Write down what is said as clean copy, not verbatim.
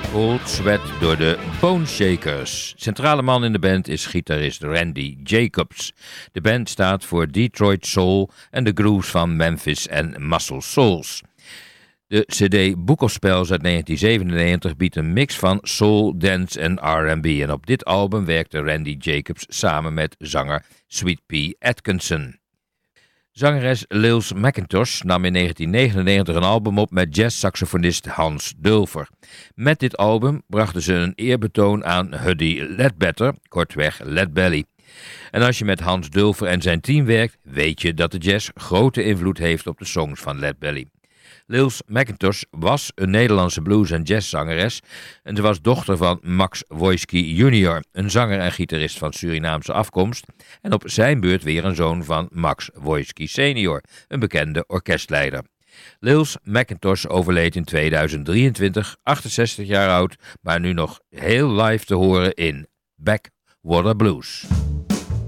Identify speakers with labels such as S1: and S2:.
S1: Cold Sweat door de Bone Shakers. Centrale man in de band is gitarist Randy Jacobs. De band staat voor Detroit Soul en de grooves van Memphis en Muscle Souls. De cd Book of Spells uit 1997 biedt een mix van soul, dance en R&B. En op dit album werkte Randy Jacobs samen met zanger Sweet Pea Atkinson. Zangeres Lils McIntosh nam in 1999 een album op met jazzsaxofonist Hans Dulfer. Met dit album brachten ze een eerbetoon aan Huddy Ledbetter, kortweg Lead Belly. En als je met Hans Dulfer en zijn team werkt, weet je dat de jazz grote invloed heeft op de songs van Lead Belly. Lils McIntosh was een Nederlandse blues- en jazzzangeres en ze was dochter van Max Wojski Jr., een zanger en gitarist van Surinaamse afkomst, en op zijn beurt weer een zoon van Max Wojski Sr., een bekende orkestleider. Lils McIntosh overleed in 2023, 68 jaar oud, maar nu nog heel live te horen in Backwater Blues.